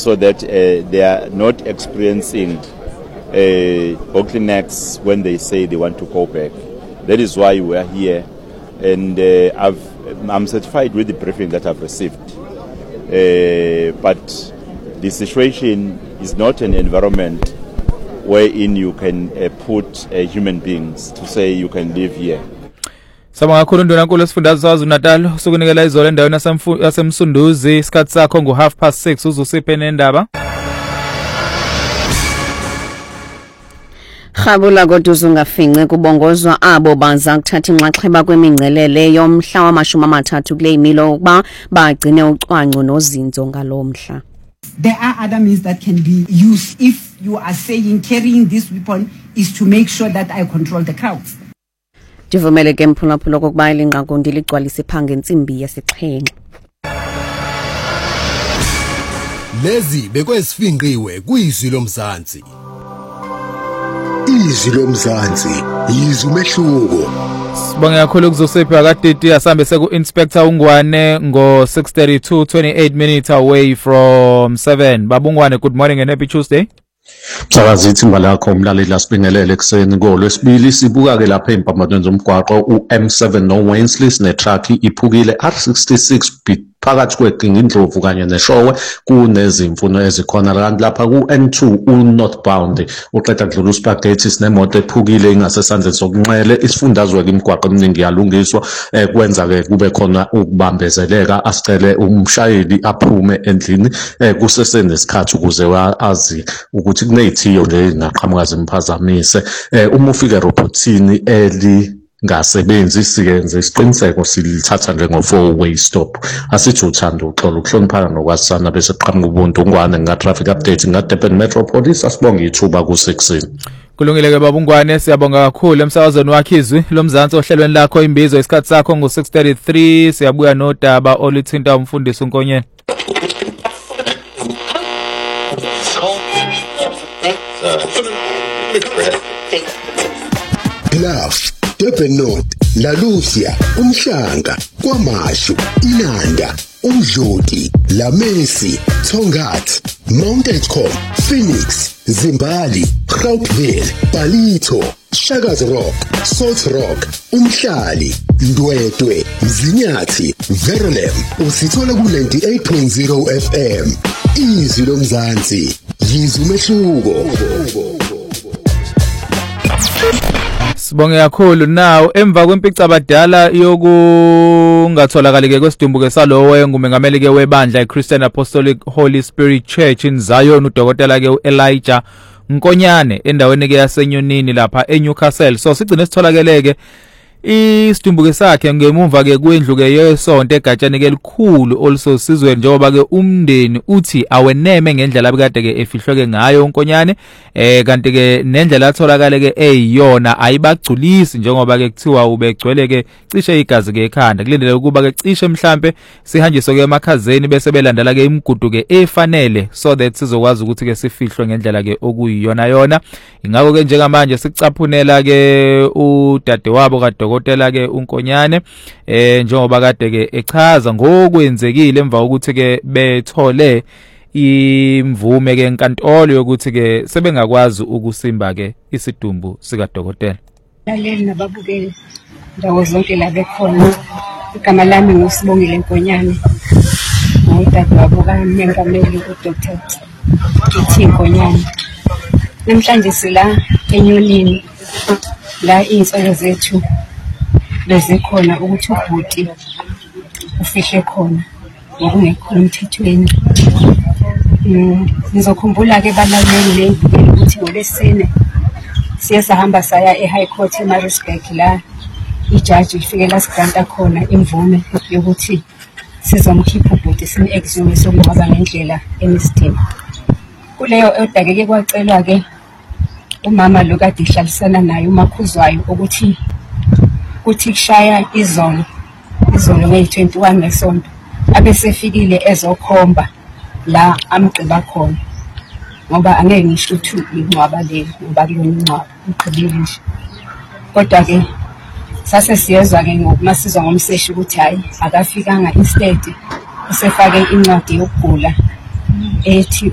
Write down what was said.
so that they are not experiencing bottlenecks when they say they want to go back. That is why we are here, and I'm satisfied with the briefing that I've received. But the situation is not an environment wherein you can put human beings to say you can live here. Sabonga kakhulu Ndunankulu esifundazwe saKwaZulu-Natal sokunikela izolo endaweni yasemsunduzi isikhathi sakho ngo6:30 uzusiphe nendaba. Khabula kodwa uzungafinqe kubongozwa abo banza ukuthatha inxaxheba kwemingcelele yomhla wama-30 kule imilo ukuba bagcine ucwangco nozinzo ngalomhla. There are other means that can be used if you are saying carrying this weapon is to make sure that I control the crowds. Divumele ke mphulaphula kokuba ilinqakundi ligcwalise phange insimbi yesixhenxe. Lezi bekwesifinqiwe kuyizwi lomzansi. Izwi lomzansi yizwi umehluko. Sibonge kakhulu kuzosiphi akadidi asambe seku Inspector Ungwane ngo 6:32 28 minutes away from 7. Babungwane, good morning and happy Tuesday. Msakazi ithimba lakho umlaleli lasibingelele ekseni ngoLwesibili sibuka ke lapha empambatweni zomgwaqo uM7 noWensley netruck iphukile R66 phakathi kweGingindlovu kanye neShowe kunezimfuno ezikhona kanti lapha kuN2 unorthbound uqeda kudlula uSpaghetti sinemoto ephukile ingasesandleni sokunxele isifundazwe imigwaqo eminingi yalungiswa kwenza ke kube khona ukubambezeleka asicele umshayeli aphume endlini kusesenesikhathi ukuze azi ukuthi kunezithiyo nje ngaqhamuka zimphazamisa uma ufika erobothini ngasebenzi siyenze isiqiniseko silithatha njengo-4-way stop asithi uthanda uxolo ukuhloniphana nokwasana bese qhamuka ubuntu Ungwane nga-traffic update nga-Durban Metropolis asibonge ithuba ku6. Kulungile ke Babungwane, siyabonga kakhulu emsakazweni wakhe izwi lomzansi ohlelweni lakho imbizo isikhathi sakho ngo6:33 siyabuya nodaba oluthinta umfundisi uNkonyane. Bluff, Durban North, La Lucia, Umhlanga, KwaMashu, Inanda, Umdloti, La Mesi, Tongat, Mount Edgecombe, Phoenix, Zimbali, Gauteville, Palito, Shaka's Rock, Salt Rock, Umhlali, Ndwedwe, Mzinyathi, Verulam, usithola ku98.0 FM. Izwi lomzansi, yizwi umehluko. Sibonge kakhulu now emva kwempica abadala yokungatholakali ke kwesidumbuke salowo ngumengameli ke webandla iChristian Apostolic Holy Spirit Church in Zion udokotela ke uElijah Nkonyane endaweni ke yaseNyonini lapha eNewcastle. So sigcine sitholakeleke isidumbuke sakhe ngemuva ke kwendlu ke yesonto egatshani ke likhulu also sizwe njengoba ke umndeni uthi aweneme ngendlela abikade ke efihlwe ngayo uNkonyane kanti ke nendlela atholakala ke eyiyona ayibagculisi njengoba ke kuthiwa ubegcwele ke cishe igazi ke ekhanda kulendele ukuba ke cishe mhlambe sihanjiswe ke emakhazeni bese belandela ke imigudu ke efanele so that sizokwazi ukuthi ke sifihlwe ngendlela ke okuyiyona yona. Ingakho ke njengamanje sicaphunela ke udade wabo kadokotela ke uNkonyane njengoba kade ke echaza ngokwenzekile emva ukuthi ke bethole imvume ke enkantolo yokuthi ke sebengakwazi ukusimba ke isidumbu sika dokotela. Laleli nababukeli ndawo zonke la bekhona igama lami ngusibongile Nkonyane ngudade wabo kaMengameli uDr. Nkonyane. Namhlanje sila eNyonini la insolo zethu bezikhona ukuthi ubhuti ufihle khona ngokungekho emthethweni. Ngizokhumbula ke balaleli ukuthi ngolesine siye sahamba saya eHigh Court eMaritzburg la ijaji ifike lasigranta khona imvume yokuthi sizomkhipha ubhuti sine-exhume sokungcwaba ngendlela enesidima. Kuleyo odake kwacelwa ke umama lo kade ihlalisana naye umakhuzwayo ukuthi kushaya izolo nge-21 ngesonto abesefikile ezokhomba la amgqiba khona ngoba angeke ngisho ukuthi ingcwaba le ngoba kulona ingcwaba uqhubile nje. Kodwa ke sase siyezwa ke ngokumasizwa ngomseshi ukuthi hayi akafikanga instead usefake incwadi yokugula ethi